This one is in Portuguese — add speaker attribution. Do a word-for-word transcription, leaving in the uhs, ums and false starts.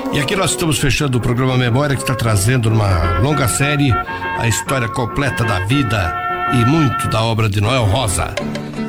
Speaker 1: E aqui nós estamos fechando o programa Memória, que está trazendo uma longa série a história completa da vida e muito da obra de Noel Rosa.